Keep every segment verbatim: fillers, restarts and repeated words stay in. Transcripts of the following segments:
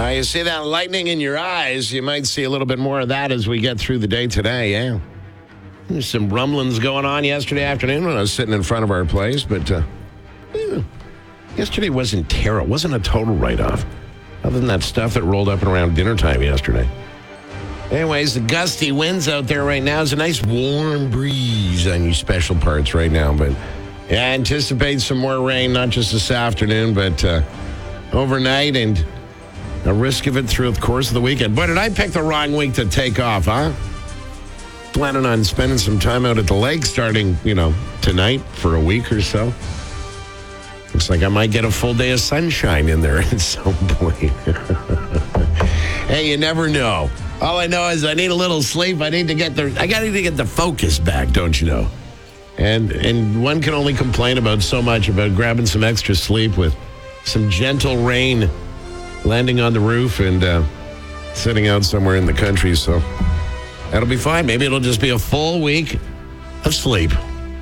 Uh, you see that lightning in your eyes. You might see a little bit more of that as we get through the day today, yeah. There's some rumblings going on yesterday afternoon when I was sitting in front of our place, but uh, yeah, yesterday wasn't terrible. It wasn't a total write-off, other than that stuff that rolled up around dinner time yesterday. Anyways, the gusty winds out there right now. It's a nice warm breeze on you special parts right now, but yeah, I anticipate some more rain, not just this afternoon, but uh, overnight, and a risk of it through the course of the weekend. Boy, did I pick the wrong week to take off, huh? Planning on spending some time out at the lake starting, you know, tonight for a week or so. Looks like I might get a full day of sunshine in there at some point. Hey, you never know. All I know is I need a little sleep. I need to get the I got to get the focus back, don't you know? And and one can only complain about so much about grabbing some extra sleep with some gentle rain landing on the roof and uh, sitting out somewhere in the country. So that'll be fine. Maybe it'll just be a full week of sleep.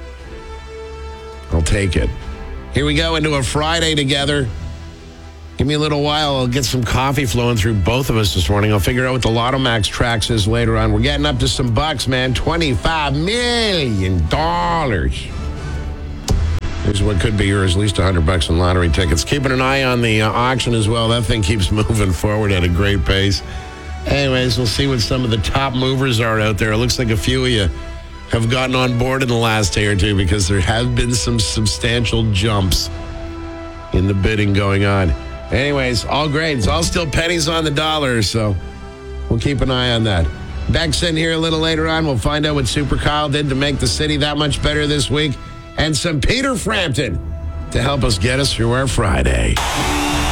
I'll take it. Here we go into a Friday together. Give me a little while. I'll get some coffee flowing through both of us this morning. I'll figure out what the Lotto Max tracks is later on. We're getting up to some bucks, man. twenty-five million dollars. Here's what could be yours, at least one hundred bucks in lottery tickets. Keeping an eye on the uh, auction as well. That thing keeps moving forward at a great pace. Anyways, we'll see what some of the top movers are out there. It looks like a few of you have gotten on board in the last day or two because there have been some substantial jumps in the bidding going on. Anyways, all great. It's all still pennies on the dollar, so we'll keep an eye on that. Beck's in here a little later on. We'll find out what Super Kyle did to make the city that much better this week. And some Peter Frampton to help us get us through our Friday.